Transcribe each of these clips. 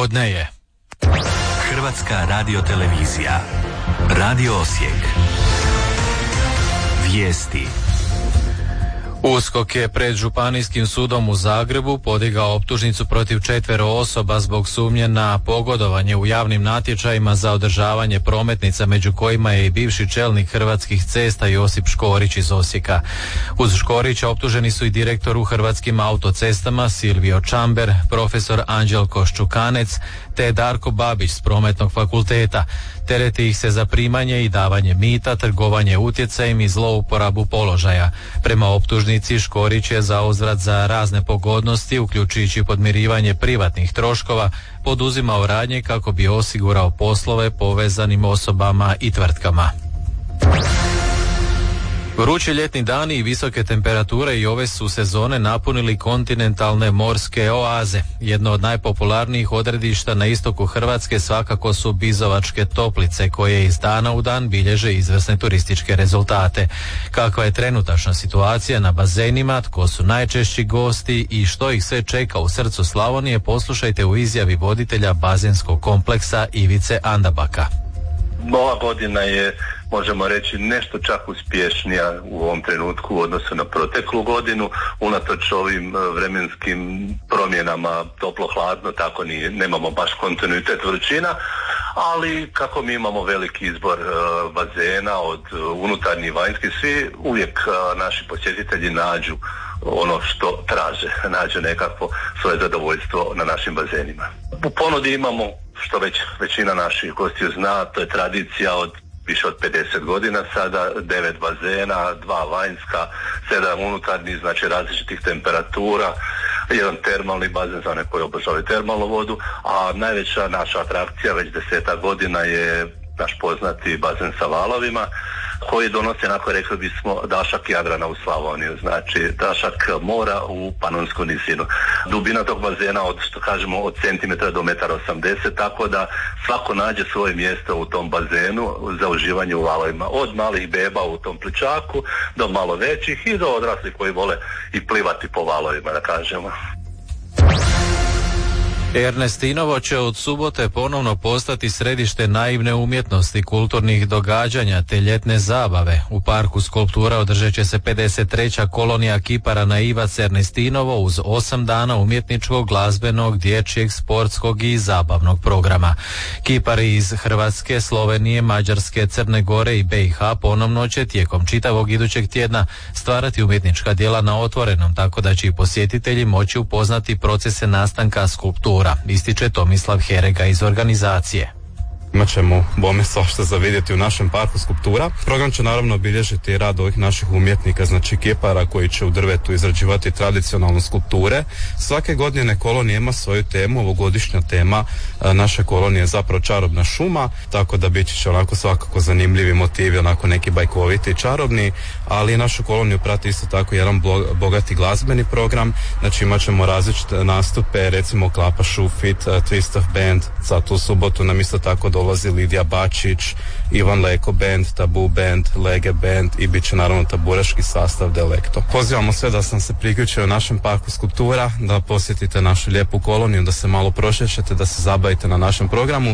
Podne je. Hrvatska radiotelevizija. Radio Osijek. Vijesti. USKOK je pred Županijskim sudom u Zagrebu podigao optužnicu protiv 4 osoba zbog sumnje na pogodovanje u javnim natječajima za održavanje prometnica, među kojima je i bivši čelnik Hrvatskih cesta Josip Škorić iz Osijeka. Uz Škorića optuženi su i direktor u Hrvatskim autocestama Silvio Čamber, profesor Anđelko Ščukanec te Darko Babić s Prometnog fakulteta. Tereti ih se za primanje i davanje mita, trgovanje utjecajem i zlouporabu položaja. Prema optužnici Škorić je za uzvrat za razne pogodnosti, uključujući podmirivanje privatnih troškova, poduzimao radnje kako bi osigurao poslove povezanim osobama i tvrtkama. Vrući ljetni dani i visoke temperature i ove su sezone napunili kontinentalne morske oaze. Jedno od najpopularnijih odredišta na istoku Hrvatske svakako su Bizovačke toplice, koje iz dana u dan bilježe izvrsne turističke rezultate. Kakva je trenutačna situacija na bazenima, tko su najčešći gosti i što ih sve čeka u srcu Slavonije, poslušajte u izjavi voditelja bazenskog kompleksa Ivice Andabaka. Ova godina je, možemo reći, nešto čak uspješnija u ovom trenutku u odnosu na proteklu godinu, unatoč ovim vremenskim promjenama toplo-hladno, tako nemamo baš kontinuitet vrućina, ali kako mi imamo veliki izbor bazena od unutarnjih i vanjskih, svi uvijek naši posjetitelji nađu ono što traže, nađu nekakvo svoje zadovoljstvo na našim bazenima. U ponudi imamo, što već većina naših gostiju zna, to je tradicija od više od 50 godina sada, 9 bazena, 2 vanjska, 7 unutarnjih, znači različitih temperatura, jedan termalni bazen za one koji obožavaju termalnu vodu, a najveća naša atrakcija već 10 godina je naš poznati bazen sa valovima, koji donosi, onako rekli bismo, dašak Jadrana u Slavoniju, znači dašak mora u Panonsku nizinu. Dubina tog bazena od, što kažemo, od centimetra do 1,80 m, tako da svako nađe svoje mjesto u tom bazenu za uživanje u valovima. Od malih beba u tom pličaku do malo većih i do odraslih koji vole i plivati po valovima, da kažemo. Ernestinovo će od subote ponovno postati središte naivne umjetnosti, kulturnih događanja te ljetne zabave. U parku skulptura održat će se 53. kolonija kipara na Ivac Ernestinovo uz 8 dana umjetničkog, glazbenog, dječjeg, sportskog i zabavnog programa. Kipari iz Hrvatske, Slovenije, Mađarske, Crne Gore i BiH ponovno će tijekom čitavog idućeg tjedna stvarati umjetnička djela na otvorenom, tako da će i posjetitelji moći upoznati procese nastanka skulptura, ističe Tomislav Herega iz organizacije. Imat ćemo bome svašta za vidjeti u našem parku skulptura. Program će naravno obilježiti rad ovih naših umjetnika, znači kipara, koji će u drvetu izrađivati tradicionalne skulpture. Svake godine kolonija ima svoju temu. Ovogodišnja tema naše kolonije je zapravo čarobna šuma, tako da bit će onako svakako zanimljivi motivi, onako neki bajkoviti i čarobni, ali našu koloniju prati isto tako jedan bogati glazbeni program. Znači imat ćemo različite nastupe, recimo Klapa Šufit, Twist of Band, za tu subotu nam isto tako dolazi Lidija Bačić, Ivan Leko Band, Tabu Band, Lege Band i bit će naravno taburaški sastav Delekto. Pozivamo sve da sam se priključio u našem parku skulptura, da posjetite našu lijepu koloniju, da se malo prošećete, da se zabavite na našem programu.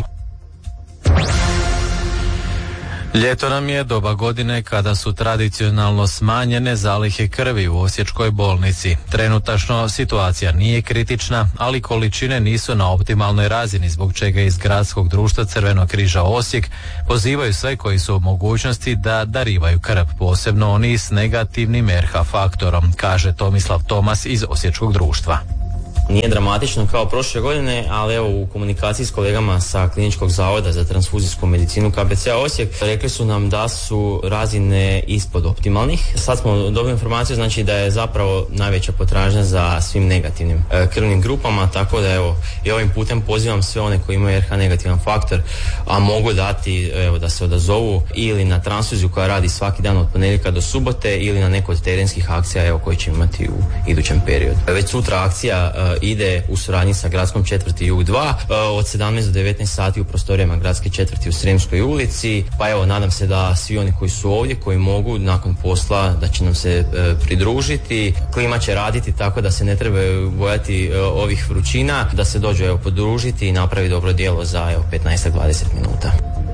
Ljeto nam je doba godine kada su tradicionalno smanjene zalihe krvi u Osječkoj bolnici. Trenutačno situacija nije kritična, ali količine nisu na optimalnoj razini, zbog čega iz Gradskog društva Crvenog križa Osijek pozivaju sve koji su u mogućnosti da darivaju krv, posebno oni s negativnim RH faktorom, kaže Tomislav Tomas iz Osječkog društva. Nije dramatično kao prošle godine, ali evo u komunikaciji s kolegama sa Kliničkog zavoda za transfuzijsku medicinu KBC Osijek rekli su nam da su razine ispod optimalnih. Sad smo dobili informaciju, znači da je zapravo najveća potražnja za svim negativnim krvnim grupama, tako da evo i ovim putem pozivam sve one koji imaju RH negativan faktor, a mogu dati, evo, da se odazovu ili na transfuziju koja radi svaki dan od ponedjeljka do subote ili na neku od terenskih akcija, evo, koji će imati u idućem periodu. Već sutra akcija ide u suradnji sa gradskom četvrti Jug 2 od 17 do 19 sati u prostorijama gradske četvrti u Sremskoj ulici. Pa evo, nadam se da svi oni koji su ovdje, koji mogu nakon posla, da će nam se pridružiti. Klima će raditi tako da se ne trebaju bojati ovih vrućina, da se dođu podružiti i napravi dobro djelo za 15-20 minuta.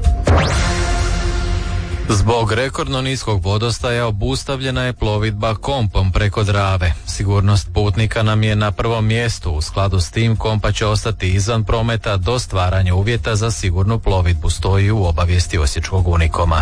Zbog rekordno niskog vodostaja obustavljena je plovidba kompom preko Drave. Sigurnost putnika nam je na prvom mjestu. U skladu s tim kompa će ostati izvan prometa do stvaranja uvjeta za sigurnu plovidbu, stoji u obavijesti Osječkog Unikoma.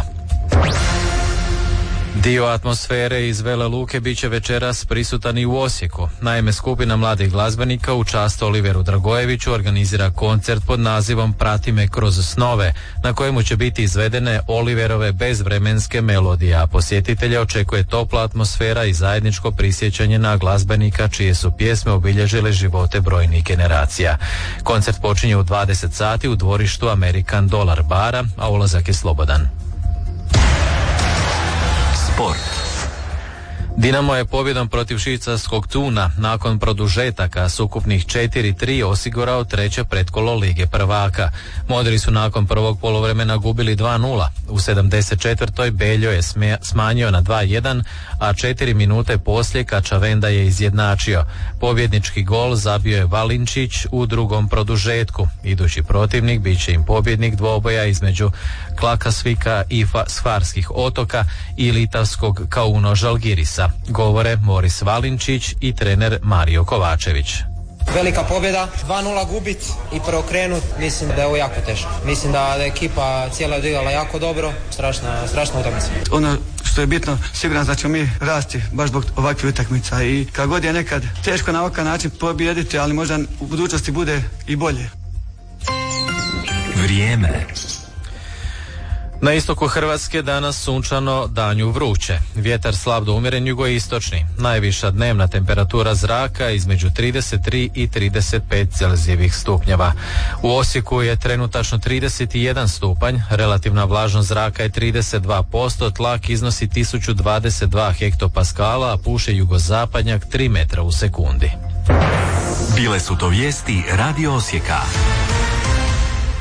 Dio atmosfere iz Vele Luke bit će večeras prisutan i u Osijeku. Naime, skupina mladih glazbenika u čast Oliveru Dragojeviću organizira koncert pod nazivom Prati me kroz snove, na kojemu će biti izvedene Oliverove bezvremenske melodije, a posjetitelja očekuje topla atmosfera i zajedničko prisjećanje na glazbenika čije su pjesme obilježile živote brojnih generacija. Koncert počinje u 20 sati u dvorištu American Dollar bara, a ulazak je slobodan. Sport. Dinamo je pobjedom protiv švicarskog Thuna nakon produžetaka s ukupnih 4-3 osigurao treće pretkolo Lige prvaka. Modri su nakon prvog poluvremena gubili 2-0. U 74. Beljo je smanjio na 2-1, a 4 minute poslije Kačavenda je izjednačio. Pobjednički gol zabio je Valinčić u drugom produžetku. Idući protivnik bit će im pobjednik dvoboja između Klakasvika i Svarskih otoka i litavskog Kauno Žalgirisa. Govore Moris Valinčić i trener Mario Kovačević. Velika pobjeda, 2-0 gubit i preokrenut, mislim da je ovo jako teško. Mislim da je ekipa cijela odigrala jako dobro, strašna utakmica. Ono što je bitno, siguran da ćemo mi rasti baš zbog ovakvih utakmica i kad god je nekad teško na ovakav način pobijediti, ali možda u budućnosti bude i bolje. Vrijeme. Na istoku Hrvatske danas sunčano, danju vruće. Vjetar slab do umjeren jugoistočni. Najviša dnevna temperatura zraka između 33 i 35 celzijevih stupnjeva. U Osijeku je trenutačno 31 stupanj, relativna vlažnost zraka je 32%, tlak iznosi 1022 hektopaskala, a puše jugozapadnjak 3 metra u sekundi. Bile su to vijesti Radio Osijeka.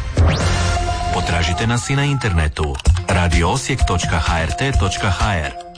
Potražite nas i na internetu radioosijek.hrt.hr.